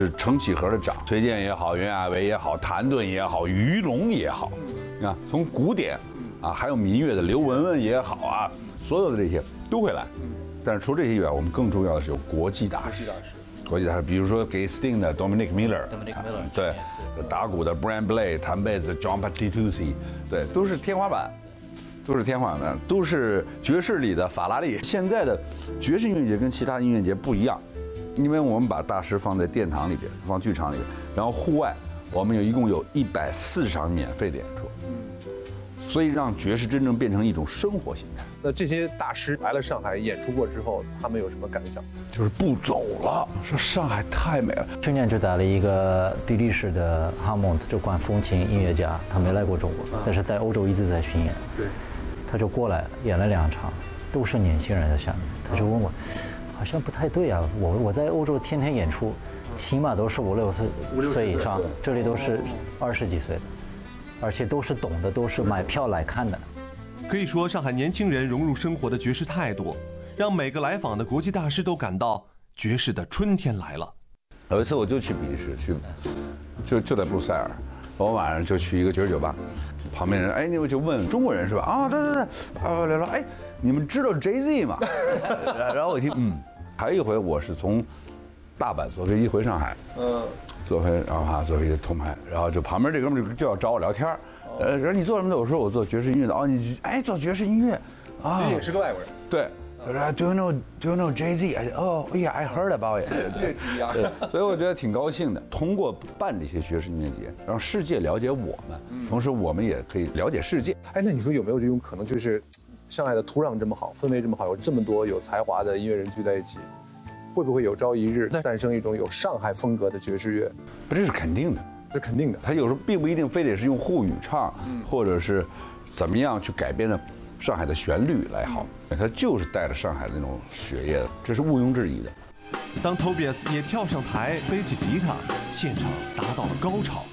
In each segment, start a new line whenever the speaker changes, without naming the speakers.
是成几何的涨，崔健也好，袁娅维也好，谭盾也好，于龙也好，你看从古典啊，还有民乐的刘雯雯也好啊，所有的这些都会来。但是除了这些以外，我们更重要的是有国际大师。国际大师，比如说给 Sting 的 Dominic Miller， 对，打鼓的 Brian Blade， 弹贝斯的 John Patitucci， 对，都是天花板。都是爵士里的法拉利。现在的爵士音乐节跟其他音乐节不一样，因为我们把大师放在殿堂里边，放剧场里边，然后户外我们一共有140场免费的演出，所以让爵士真正变成一种生活形态。
那这些大师来了上海演出过之后，他们有什么感想？
就是不走了，说上海太美了。
去年就带了一个比利时的哈蒙特，就管风琴音乐家，他没来过中国，但是在欧洲一直在巡演。
对。
他就过来演了2场，都是年轻人在下面。他就问我，好像不太对啊，我在欧洲天天演出，起码都是5、6岁以上，这里都是20几岁的，而且都是懂的，都是买票来看的。
可以说，上海年轻人融入生活的爵士态度，让每个来访的国际大师都感到爵士的春天来了。
有一次我就去比利时，就在布鲁塞尔，我晚上就去一个爵士酒吧。旁边人，哎，我就问中国人是吧？啊，对，聊聊，哎，你们知道 Jay-Z 吗？然后我一听，还有一回我是从大阪坐飞机回上海，坐飞机通拍，然后就旁边这哥们就要找我聊天，说你做什么的？我说我做爵士音乐的。哦，你做爵士音乐啊？
也是个外国人。
对。他说 Do you know Jay-Z？ I said, Oh yeah, I heard about it。所以我觉得挺高兴的。通过办这些爵士音乐节，让世界了解我们，同时我们也可以了解世界。
哎，那你说有没有这种可能，就是上海的土壤这么好，氛围这么好，有这么多有才华的音乐人聚在一起，会不会有朝一日再诞生一种有上海风格的爵士乐？
这是肯定的，
这肯定的。
他有时候并不一定非得是用沪语唱，或者是怎么样去改编的上海的旋律来好。他就是带着上海的那种血液的，这是毋庸置疑的。
当 Tobias 也跳上台，背起吉他，现场达到了高潮。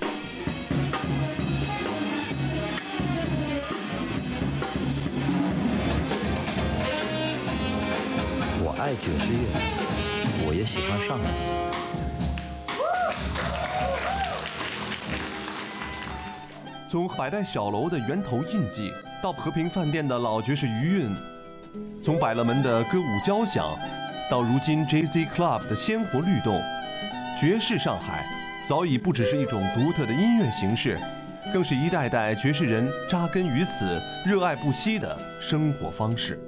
我爱爵士乐，我也喜欢上海。
从百代小楼的源头印记，到和平饭店的老爵士余韵。从百乐门的歌舞交响，到如今 Jay-Z Club 的鲜活律动，爵士上海早已不只是一种独特的音乐形式，更是一代代爵士人扎根于此、热爱不息的生活方式。